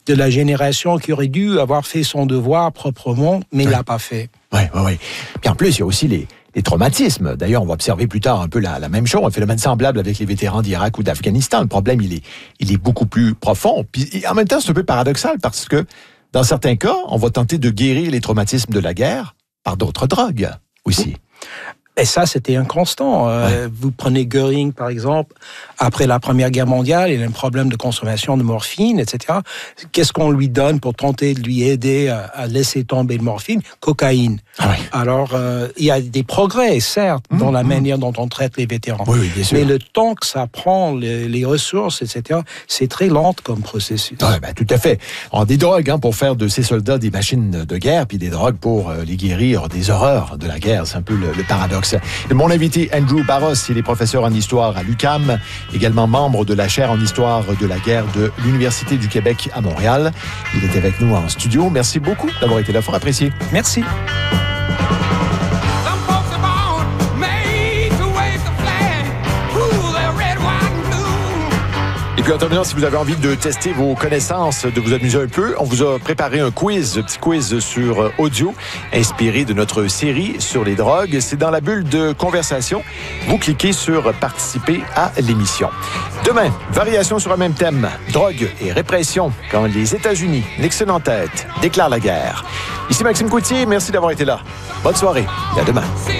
de la génération qui aurait dû avoir fait son devoir proprement, mais ne l'a pas fait. Oui. Puis en plus, il y a aussi les traumatismes. D'ailleurs, on va observer plus tard un peu la même chose, un phénomène semblable avec les vétérans d'Irak ou d'Afghanistan. Le problème, il est beaucoup plus profond. Puis en même temps, c'est un peu paradoxal parce que dans certains cas, on va tenter de guérir les traumatismes de la guerre par d'autres drogues aussi. Et ça, c'était un constant. Vous prenez Göring, par exemple, après la Première Guerre mondiale, il a un problème de consommation de morphine, etc. Qu'est-ce qu'on lui donne pour tenter de lui aider à laisser tomber le morphine? Cocaïne. Alors, il y a des progrès, certes, dans la manière dont on traite les vétérans. Oui, bien sûr. Mais le temps que ça prend, les ressources, etc., c'est très lent comme processus. Oui, tout à fait. On a des drogues pour faire de ces soldats des machines de guerre, puis des drogues pour les guérir des horreurs de la guerre. C'est un peu le paradoxe. Mon invité, Andrew Barros, il est professeur en histoire à l'UQAM, également membre de la chaire en histoire de la guerre de l'Université du Québec à Montréal. Il est avec nous en studio. Merci beaucoup d'avoir été là, fort apprécié. Merci. Et puis en terminant, si vous avez envie de tester vos connaissances, de vous amuser un peu, on vous a préparé un petit quiz sur audio, inspiré de notre série sur les drogues. C'est dans la bulle de conversation. Vous cliquez sur « Participer à l'émission ». Demain, variation sur un même thème, drogue et répression, quand les États-Unis, Nixon en tête, déclarent la guerre. Ici Maxime Coutier, merci d'avoir été là. Bonne soirée et à demain.